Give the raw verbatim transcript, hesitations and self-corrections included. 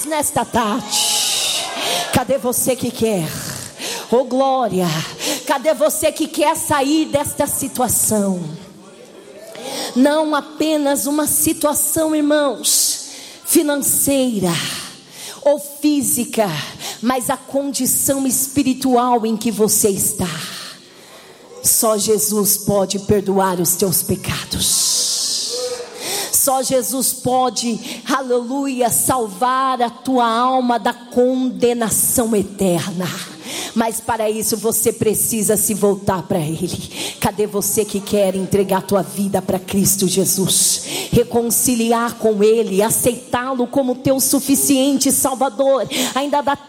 Deus nesta tarde. Cadê você que quer? Oh glória. Cadê você que quer sair desta situação? Não apenas uma situação, irmãos, financeira ou física, mas a condição espiritual em que você está. Só Jesus pode perdoar os teus pecados. Só Jesus pode, aleluia, salvar a tua alma da condenação eterna. Mas para isso você precisa se voltar para Ele. Cadê você que quer entregar a tua vida para Cristo Jesus? Reconciliar com Ele, aceitá-lo como teu suficiente Salvador. Ainda dá